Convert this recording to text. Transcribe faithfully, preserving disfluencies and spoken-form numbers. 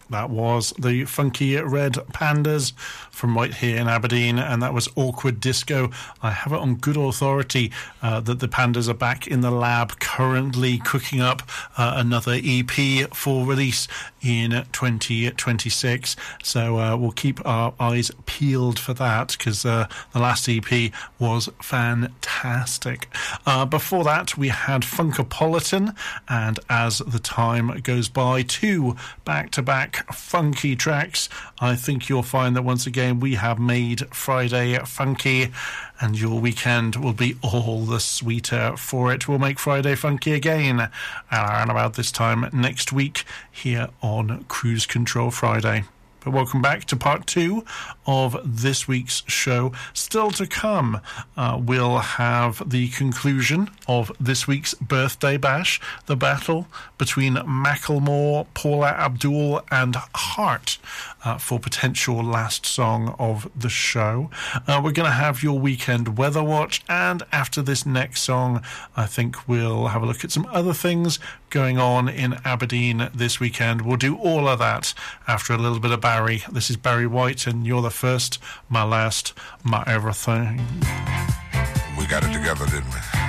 That was the Funky Red Pandas from right here in Aberdeen, and that was Awkward Disco. I have it on good authority uh, that the Pandas are back in the lab currently cooking up uh, another E P for release in twenty twenty-six. So uh, we'll keep our eyes peeled for that, because uh, the last E P was fantastic. Uh, before that, we had Funkopolitan, and as the time goes by, two back-to-back funky tracks. I think you'll find that once again we have made Friday funky, and your weekend will be all the sweeter for it. We'll make Friday funky again around about this time next week here on Cruise Control Friday. But welcome back to part two of this week's show. Still to come, uh, we'll have the conclusion of this week's birthday bash, the battle between Macklemore, Paula Abdul and Heart uh, for potential last song of the show. Uh, we're going to have your weekend weather watch, and after this next song, I think we'll have a look at some other things going on in Aberdeen this weekend. We'll do all of that after a little bit of Barry. This is Barry White, and you're the first, my last, my everything. We got it together, didn't we?